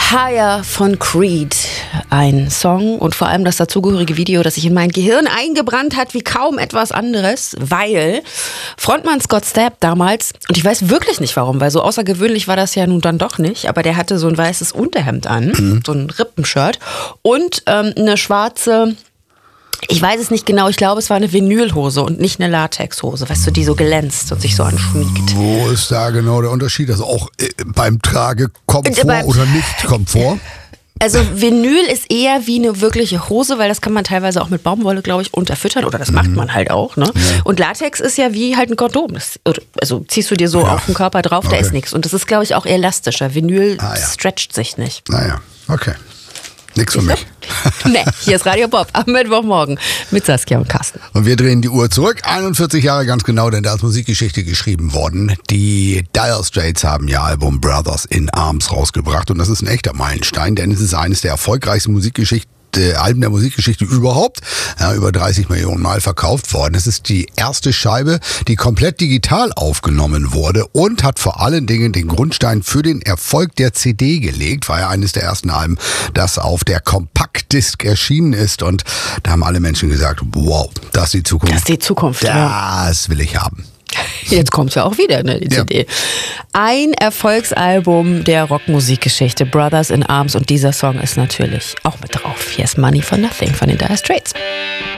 Higher von Creed. Ein Song und vor allem das dazugehörige Video, das sich in mein Gehirn eingebrannt hat wie kaum etwas anderes, weil Frontmann Scott Stapp damals, und ich weiß wirklich nicht warum, weil so außergewöhnlich war das ja nun dann doch nicht, aber der hatte so ein weißes Unterhemd an, so ein Rippenshirt und eine schwarze... Ich weiß es nicht genau, ich glaube, es war eine Vinylhose und nicht eine Latexhose, weißt du, die so glänzt und sich so anschmiegt. Wo ist da genau der Unterschied? Also auch beim Tragekomfort oder nicht Komfort? Also Vinyl ist eher wie eine wirkliche Hose, weil das kann man teilweise auch mit Baumwolle, glaube ich, unterfüttern oder das macht man halt auch. Ne? Ja. Und Latex ist ja wie halt ein Kondom. Also ziehst du dir so auf den Körper drauf, da ist nichts. Und das ist, glaube ich, auch elastischer. Vinyl stretcht sich nicht. Naja, okay. Nix für mich. Nee, hier ist Radio Bob am Mittwochmorgen mit Saskia und Carsten. Und wir drehen die Uhr zurück, 41 Jahre ganz genau, denn da ist Musikgeschichte geschrieben worden. Die Dire Straits haben ihr Album Brothers in Arms rausgebracht und das ist ein echter Meilenstein, denn es ist eines der erfolgreichsten Alben der Musikgeschichte überhaupt, über 30 Millionen Mal verkauft worden. Es ist die erste Scheibe, die komplett digital aufgenommen wurde und hat vor allen Dingen den Grundstein für den Erfolg der CD gelegt. War ja eines der ersten Alben, das auf der Compact-Disc erschienen ist und da haben alle Menschen gesagt, wow, das ist die Zukunft. Das ist die Zukunft, das will ich haben. Jetzt kommt ja auch wieder, ne, die CD. Ein Erfolgsalbum der Rockmusikgeschichte, Brothers in Arms, und dieser Song ist natürlich auch mit drauf. Hier ist Money for Nothing von den Dire Straits.